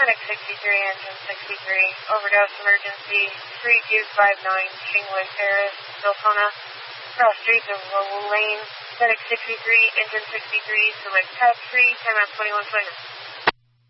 Medic 63, engine 63, overdose emergency, 3259 Shingway Terrace, Deltona, cross streets of Lane, Medic 63, engine 63, select tab 3, time out 21 20 minutes.